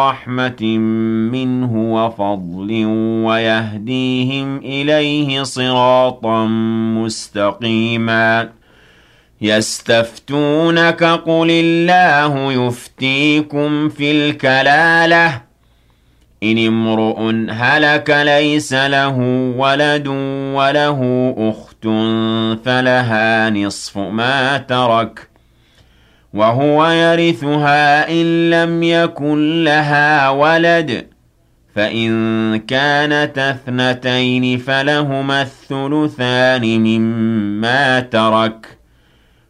رحمة منه وفضل ويهديهم إليه صراطا مستقيما يستفتونك قل الله يفتيكم في الكلالة إن امرؤ هلك ليس له ولد وله أخت فلها نصف ما ترك وهو يرثها إن لم يكن لها ولد فإن كانتا اثنتين فلهما الثلثان مما ترك